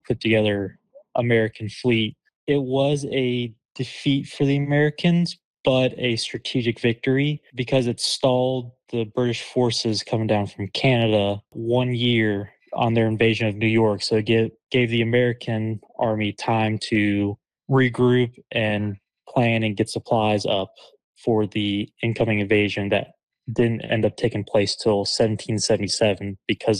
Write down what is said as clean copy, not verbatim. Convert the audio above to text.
put together American fleet. It was a defeat for the Americans, but a strategic victory because it stalled the British forces coming down from Canada 1 year on their invasion of New York. So it gave the American army time to regroup and plan and get supplies up for the incoming invasion that didn't end up taking place till 1777 because